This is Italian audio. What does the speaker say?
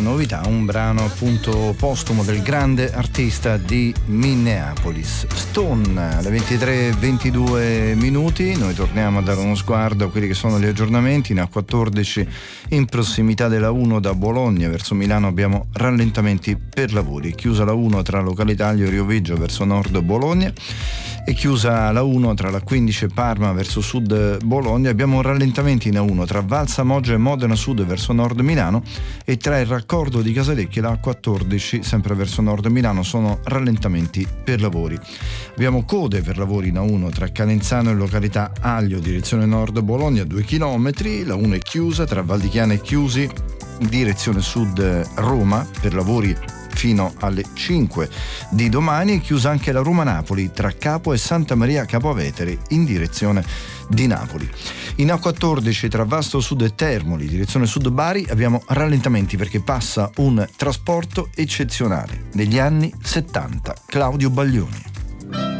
novità, un brano appunto postumo del grande artista di Minneapolis, Stone. Alle 23:22 minuti noi torniamo a dare uno sguardo a quelli che sono gli aggiornamenti. In A14 in prossimità della 1 da Bologna verso Milano abbiamo rallentamenti per lavori, chiusa la 1 tra località Rio Viggio verso nord Bologna e chiusa la 1 tra la 15 e Parma verso sud Bologna. Abbiamo rallentamenti in A1 tra Valsa Moggia e Modena Sud verso nord Milano, e tra il raccordo di Casalecchio e la 14 sempre verso nord Milano sono rallentamenti per lavori. Abbiamo code per lavori in A1 tra Canenzano e località Aglio direzione nord Bologna 2 km, la 1 è chiusa tra Val di Chiana e Chiusi direzione sud Roma per lavori fino alle 5 di domani. È chiusa anche la Roma-Napoli tra Capo e Santa Maria Capo Avetere in direzione di Napoli. In A14 tra Vasto Sud e Termoli direzione sud Bari abbiamo rallentamenti perché passa un trasporto eccezionale degli anni 70. Claudio Baglioni.